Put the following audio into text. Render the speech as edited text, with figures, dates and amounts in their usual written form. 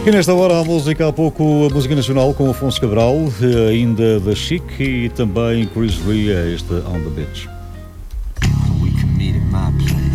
E nesta hora a música, há pouco a música nacional com Afonso Cabral, ainda da Chic e também Chris Rea, este On The Beach.